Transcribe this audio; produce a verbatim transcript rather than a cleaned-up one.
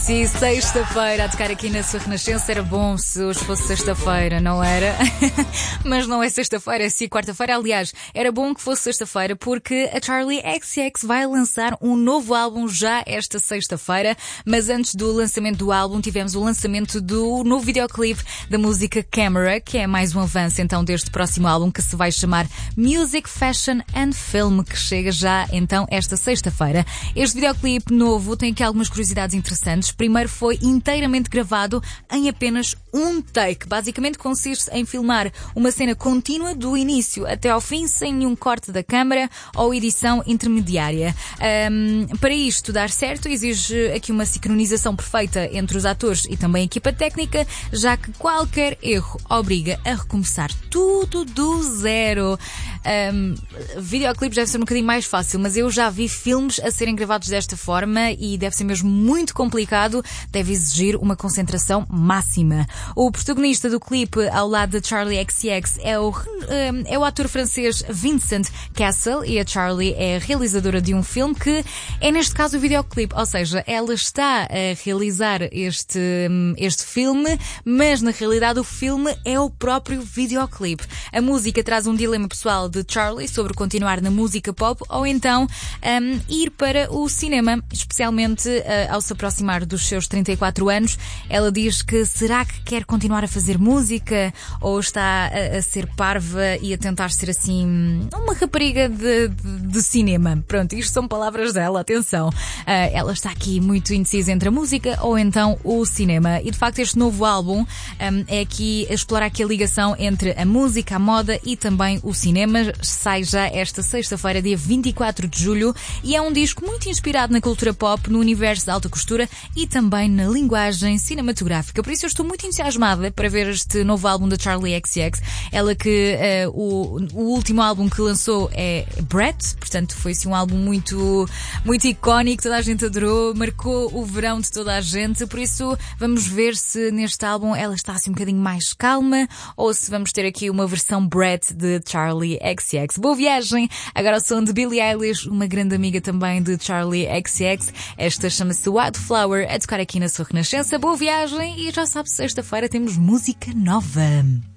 si, sexta-feira a tocar aqui na sua Renascença. Era bom se hoje fosse sexta-feira, não era? Mas não é sexta-feira, é sim quarta-feira. Aliás, era bom que fosse sexta-feira porque a Charli X C X vai lançar um novo álbum já esta sexta-feira. Mas antes do lançamento do álbum tivemos o lançamento do novo videoclipe da música Camera, que é mais um avanço então deste próximo álbum que se vai chamar Music, Fashion and Film, que chega já então esta sexta-feira. Este videoclipe novo tem aqui algumas curiosidades interessantes. Primeiro, foi inteiramente gravado em apenas um take. Basicamente consiste em filmar uma cena contínua do início até ao fim, sem nenhum corte da câmara ou edição intermediária. Um, para isto dar certo, exige aqui uma sincronização perfeita entre os atores e também a equipa técnica, já que qualquer erro obriga a recomeçar tudo do zero. Um, videoclipes deve ser um bocadinho mais fácil, mas eu já vi filmes a serem gravados desta forma e deve ser mesmo muito complicado, deve exigir uma concentração máxima. O protagonista do clipe ao lado de Charli X C X é o, é o ator francês Vincent Cassel e a Charli é a realizadora de um filme que é neste caso o videoclipe, ou seja, ela está a realizar este, este filme, mas na realidade o filme é o próprio videoclipe. A música traz um dilema pessoal de Charli sobre continuar na música pop ou então um, ir para o cinema, especialmente uh, ao se aproximar dos seus trinta e quatro anos. Ela diz que será que quer continuar a fazer música ou está a, a ser parva e a tentar ser assim uma rapariga de, de, de cinema. Pronto, isto são palavras dela, atenção. Uh, ela está aqui muito indecisa entre a música ou então o cinema. E de facto este novo álbum um, é aqui a explorar aqui a ligação entre a música, a moda e também o cinema. Sai já esta sexta-feira, dia vinte e quatro de julho, e é um disco muito inspirado na cultura pop, no universo da alta costura e também na linguagem cinematográfica. Por isso eu estou muito entusiasmada para ver este novo álbum da Charli X C X. Ela que uh, o, o último álbum que lançou é Brett, portanto foi assim um álbum muito, muito icónico, toda a gente adorou, marcou o verão de toda a gente. Por isso vamos ver se neste álbum ela está assim um bocadinho mais calma ou se vamos ter aqui uma versão Brett de Charli X C X. Boa viagem! Agora o som de Billie Eilish, uma grande amiga também de Charli X C X. Esta chama-se Wildflower, a tocar aqui na sua Renascença. Boa viagem e já sabe, sexta-feira temos música nova.